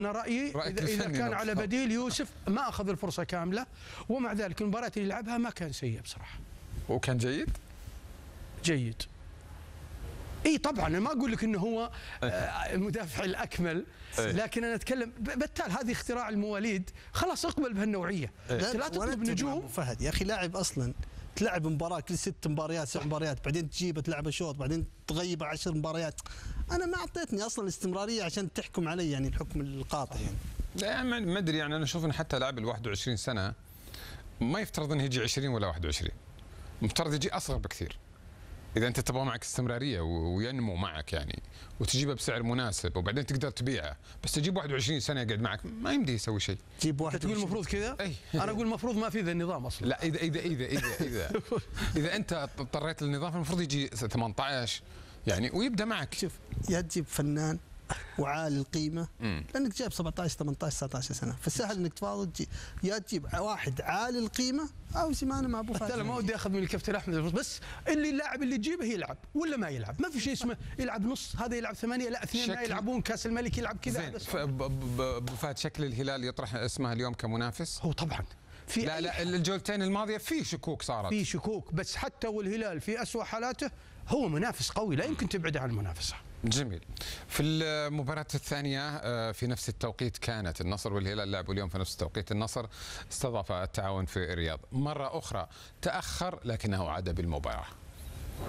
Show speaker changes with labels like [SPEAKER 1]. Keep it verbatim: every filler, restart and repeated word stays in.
[SPEAKER 1] انا رايي اذا, إذا كان على بديل يوسف ما اخذ الفرصه كامله، ومع ذلك المباراه اللي لعبها ما كان سيء بصراحه.
[SPEAKER 2] وكان جيد؟
[SPEAKER 1] جيد. اي طبعا انا ما اقول لك انه هو المدافع الاكمل، لكن انا اتكلم بالتالي هذه اختراع المواليد، خلاص اقبل بهالنوعيه. لا تطلب نجوم.
[SPEAKER 3] فهد يا اخي لاعب اصلا تلعب مباراه كل ست مباريات سبع مباريات، بعدين تجيبه تلعبه شوط، بعدين تغيبه عشر مباريات. انا ما اعطيتني اصلا الاستمراريه عشان تحكم علي يعني الحكم القاطع يعني.
[SPEAKER 2] لا ما ادري يعني انا اشوف ان حتى لاعب ال واحد وعشرين سنه ما يفترض انه يجي عشرين ولا واحد وعشرين، مفترض يجي اصغر بكثير. اذا انت تبغى معك استمراريه وينمو معك يعني وتجيبه بسعر مناسب وبعدين تقدر تبيعه، بس تجيب واحد وعشرين سنه يقعد معك ما يمدي يسوي شيء.
[SPEAKER 1] تجيب واحد تقول المفروض كذا؟ انا اقول المفروض ما في ذا النظام اصلا.
[SPEAKER 2] لا اذا اذا اذا اذا اذا, إذا انت اضطريت للنظام المفروض يجي ثمانية عشر يعني ويبدا معك.
[SPEAKER 3] شوف يا تجيب فنان وعالي القيمه مم. لانك جايب سبعة عشر ثمانية عشر تسعة عشر سنه، فسهل انك تفاوض تجي يا تجيب واحد عالي القيمه او زمانه مع ابو فهد.
[SPEAKER 1] لا ما ودي اخذ من الكابتن احمد، بس اللي اللاعب اللي تجيبه يلعب ولا ما يلعب، ما في شيء اسمه يلعب نص هذا يلعب ثمانيه، لا اثنين ما يلعبون كاس الملك يلعب كذا.
[SPEAKER 2] ابو فهد شكل الهلال يطرح اسمه اليوم كمنافس؟
[SPEAKER 1] هو طبعا
[SPEAKER 2] في لا لا الجولتين الماضيه في شكوك صارت،
[SPEAKER 1] في شكوك، بس حتى والهلال في اسوء حالاته هو منافس قوي لا يمكن تبعد عن المنافسه.
[SPEAKER 2] جميل. في المباراة الثانية في نفس التوقيت كانت النصر والهلال لعبوا اليوم في نفس التوقيت. النصر استضاف التعاون في الرياض، مرة أخرى تأخر لكنه عاد بالمباراة.